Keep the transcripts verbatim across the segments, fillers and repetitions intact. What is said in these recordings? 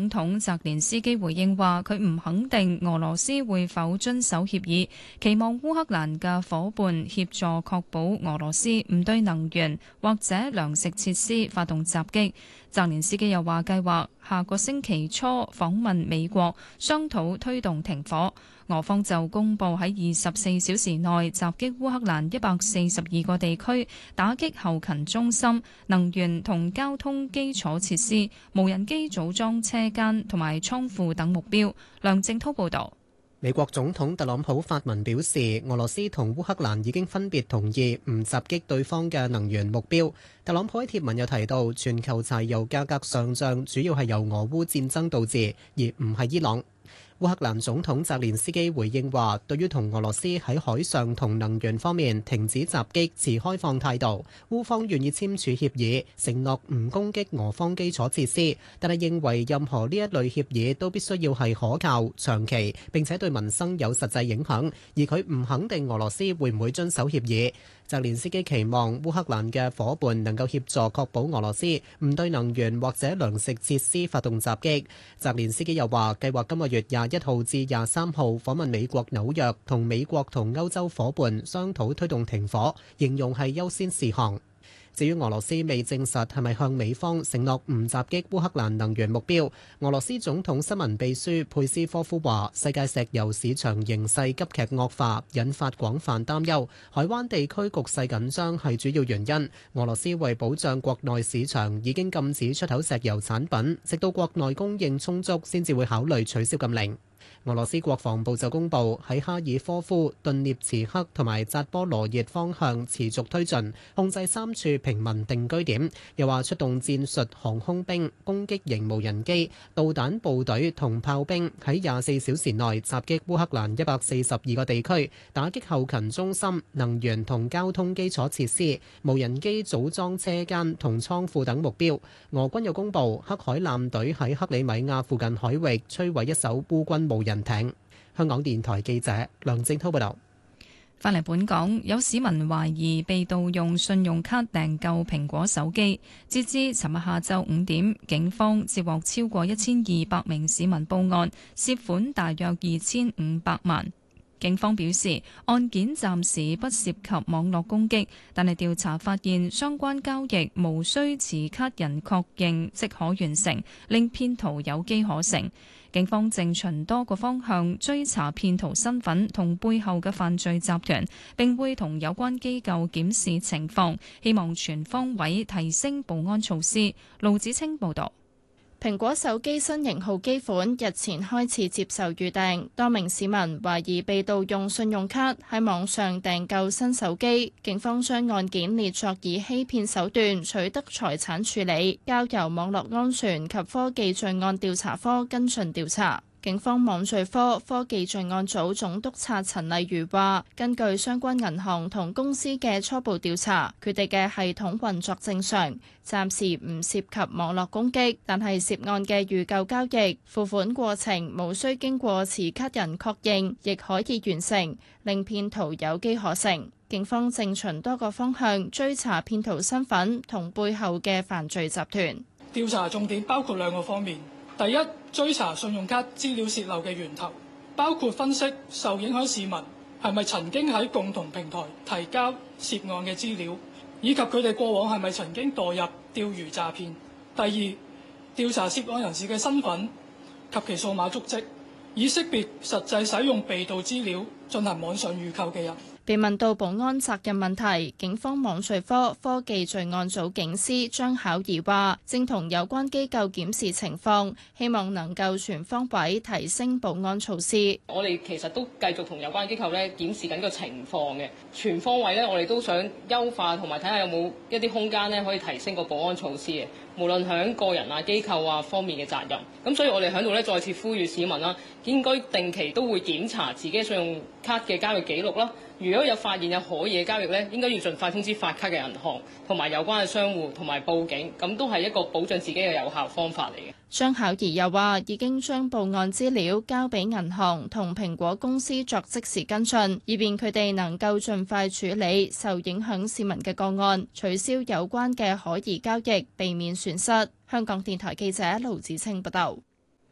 總統澤連斯基回應話，佢唔肯定俄羅斯會否遵守協議，期望烏克蘭嘅夥伴協助確保俄羅斯唔對能源或者糧食設施發動襲擊。澤連斯基又話，計劃下個星期初訪問美國，商討推動停火。俄方就公布喺二十四小時內襲擊烏克蘭一百四十二個地區，打擊後勤中心、能源同交通基礎設施、無人機組裝車間同埋倉庫等目標。梁正滔報導。 美國總統特朗普發文表示，俄羅斯同烏克蘭已經分別同意唔襲擊對方嘅能源目標。特朗普喺貼文又提到，全球柴油價格上漲主要係由俄烏戰爭導致，而唔係伊朗。烏克蘭總統澤連斯基回應話，對於同俄羅斯喺海上同能源方面停止襲擊持開放態度，烏方願意簽署協議，承諾唔攻擊俄方基礎設施，但係認為任何呢一類協議都必須要係可靠、長期，並且對民生有實際影響，而佢唔肯定俄羅斯會唔會遵守協議。澤連斯基期望烏克蘭嘅夥伴能夠協助確保俄羅斯唔對能源或者糧食設施發動襲擊。澤連斯基又話，計劃今個月廿一號至廿三號訪問美國紐約，同美國同歐洲夥伴商討推動停火，形容係優先事項。至於俄羅斯未證實係咪向美方承諾唔襲擊烏克蘭能源目標，俄羅斯總統新聞秘書佩斯科夫話：世界石油市場形勢急劇惡化，引發廣泛擔憂。海灣地區局勢緊張係主要原因。俄羅斯為保障國內市場，已經禁止出口石油產品，直到國內供應充足先至會考慮取消禁令。俄羅斯國防部就公布喺哈爾科夫、頓涅茨克同埋扎波羅熱方向持續推進，控制三處平民定居點。又話出動戰術航空兵、攻擊型無人機、導彈部隊同炮兵喺廿四小時內襲擊烏克蘭一百四十二個地區，打擊後勤中心、能源同交通基礎設施、無人機組裝車間同倉庫等目標。俄軍又公布黑海艦隊喺克里米亞附近海域摧毀一艘烏軍無人艇。香港電台記者梁正滔報道。 返嚟本港，有市民懷疑被盜用信用卡訂購蘋果手機。截至尋日下晝五點，警方接獲超過一千二百名市民報案，涉款大約二千五百萬。警方表示，案件暫時不涉及網絡攻擊，但係調查發現相關交易無需持卡人確認即可完成，令騙徒有機可乘。警方正循多個方向追查騙徒身份同背後嘅犯罪集團，並會同有關機構檢視情況，希望全方位提升保安措施。盧子清報導。 蘋果手機新型號機款日前開始接受預訂，多名市民懷疑被盜用信用卡喺網上訂購新手機，警方將案件列作以欺騙手段取得財產處理，交由網絡安全及科技罪案調查科跟進調查。警方網罪科科技罪案組總督察陳麗如話，根據相關銀行同公司嘅初步調查，佢哋嘅系統運作正常，暫時唔涉及網絡攻擊，但係涉案嘅預購交易、付款過程無需經過持卡人確認，亦可以完成，令騙徒有機可乘。警方正循多個方向追查騙徒身份同背後嘅犯罪集團。 調查重點包括兩個方面。第一，追查信用卡資料洩漏嘅源頭，包括分析受影響市民係咪曾經喺共同平台提交涉案嘅資料，以及佢哋過往係咪曾經墮入釣魚詐騙。第二，調查涉案人士嘅身份及其數碼足跡，以識別實際使用被盜資料進行網上預購嘅人。 被問到保安責任問題，警方網罪科科技罪案組警司張巧儀話，正同有關機構檢視情況，希望能夠全方位提升保安措施。 我哋其實都繼續同有關機構咧檢視緊個情況嘅，全方位咧我哋都想優化同埋睇下有冇一啲空間咧可以提升個保安措施嘅，無論響個人啊、機構啊方面嘅責任。咁所以我哋喺度咧再次呼籲市民啦，應該定期都會檢查自己信用卡嘅交易記錄啦。如果有發現有可疑嘅交易咧，應該要盡快通知發卡嘅銀行同埋有關嘅商戶同埋報警，咁都係一個保障自己嘅有效方法嚟嘅。 張巧儀又話，已經將報案資料交俾銀行同蘋果公司作即時跟進，以便佢哋能夠盡快處理受影響市民嘅個案，取消有關嘅可疑交易，避免損失。香港電台記者盧子清報道。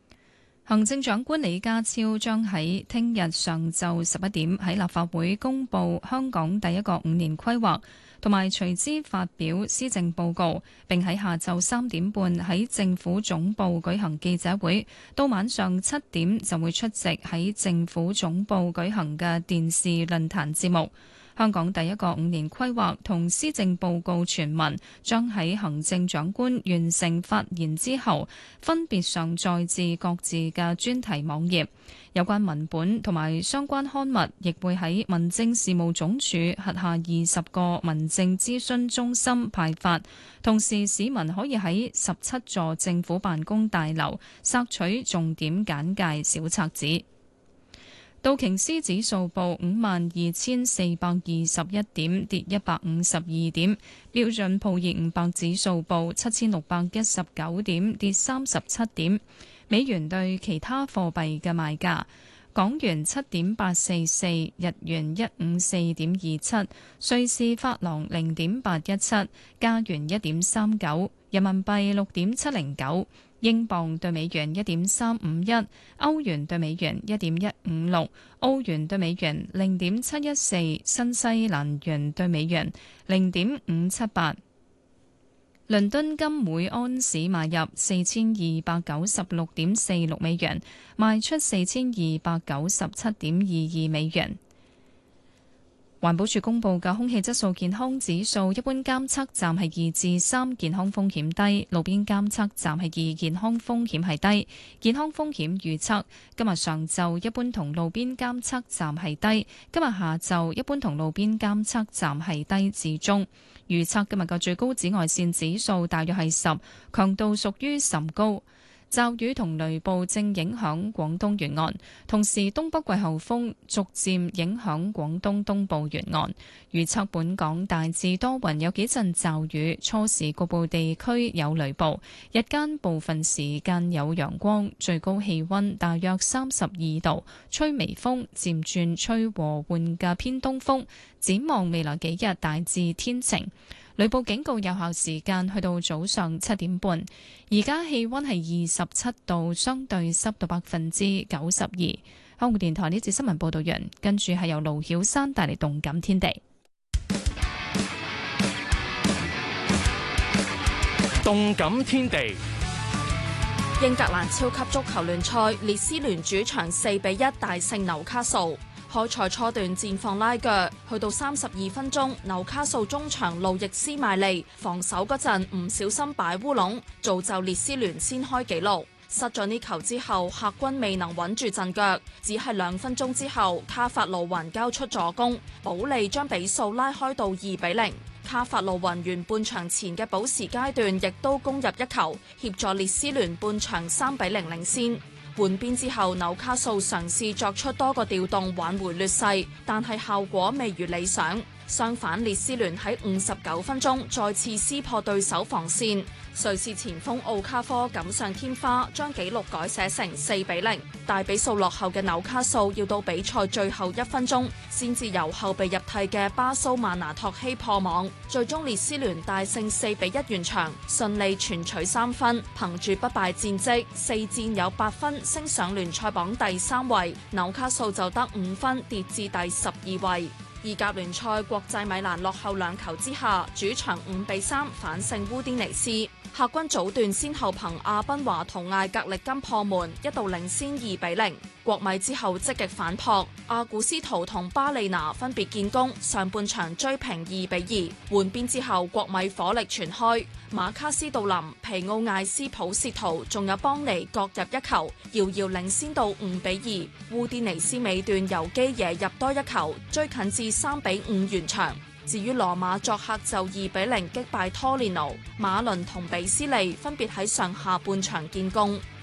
行政長官李家超將喺聽日上晝十一點喺立法會公布香港第一個五年規劃，同埋隨之發表施政報告，並喺下晝三點半喺政府總部舉行記者會，到晚上七點就會出席喺政府總部舉行嘅電視論壇節目。香港第一個五年規劃同施政報告全文將喺行政長官完成發言之後，分別上載至各自嘅專題網頁。有關文本同埋相關刊物亦會喺民政事務總署轄下二十個民政諮詢中心派發。同時，市民可以喺十七座政府辦公大樓索取重點簡介小冊子。道瓊斯指數報五萬二千四百二十一點，跌一百五十二點。標準普爾五百指數報七千六百一十九點，跌三十七點。美元對其他貨幣嘅賣價：港元七點八四四，日元一五四點二七，瑞士法郎零點八一七，加元一點三九，人民幣六點七零九。英鎊對美元一點三五一，歐元對美元一點一五六，澳元對美元零點七一四，新西蘭元對美元零點五七八。倫敦金每安士買入四千二百九十六點四六美元，賣出四千二百九十七點二二美元。環保署公布嘅空氣質素健康指數，一般監測站係二至三，健康風險低；路邊監測站係二，健康風險係低。健康風險預測今日上晝一般同路邊監測站係低，今日下晝一般同路邊監測站係低至中。預測今日嘅最高紫外線指數大約係十，強度屬於甚高。驟雨同雷暴正影響廣東沿岸，同時東北季候風逐漸影響廣東東部沿岸。預測本港大致多雲，有幾陣驟雨，初時局部地區有雷暴，日間部分時間有陽光，最高氣溫大約三十二度，吹微風，漸轉吹和緩嘅偏東風。展望未來幾日大致天晴。雷暴警告有效時間去到早上七點半，而家氣溫係二十七度，相對濕度百分之九十二。香港電台呢節新聞報道完，跟住係由盧曉山帶嚟動感天地。 動感天地， 英格蘭超級足球聯賽，列斯聯主場四比一大勝紐卡素。開賽初段戰況拉鋸，去到三十二分鐘，紐卡素中場路易斯邁利防守嗰陣唔小心擺烏龍，造就列斯聯先開紀錄。失咗呢球之後，客軍未能穩住陣腳，只係兩分鐘之後，卡法路雲交出助攻，保利將比數拉開到二比零。卡法路雲完半場前嘅補時階段，亦都攻入一球，協助列斯聯半場三比零領先。換邊之後，紐卡素嘗試作出多個調動挽回劣勢，但係效果未如理想。相反，列斯聯喺五十九分鐘再次撕破對手防線，瑞士前鋒奧卡科錦上添花，將紀錄改寫成四比零。大比數落後嘅紐卡素要到比賽最後一分鐘，先至由後備入替嘅巴蘇曼拿托希破網，最終列斯聯大勝四比一完場，順利全取三分，憑住不敗戰績，四戰有八分，升上聯賽榜第三位。紐卡素就得五分，跌至第十二位。意甲聯賽，國際米蘭落後兩球之下，主場五比三反勝烏甸尼斯。客軍早段先後憑阿賓華同艾格力金破門，一度領先二比零。國米之後積極反撲，阿古斯圖同巴利拿分別建功，上半場追平二比二。換邊之後，國米火力全開，馬卡斯杜林、皮奧艾斯普切圖仲有邦尼各入一球，遙遙領先到五比二。烏甸尼斯尾段由基耶入多一球，追近至三比五完場。至於羅馬作客就二比零擊敗拖連奴，馬倫同比斯利分別喺上下半場建功。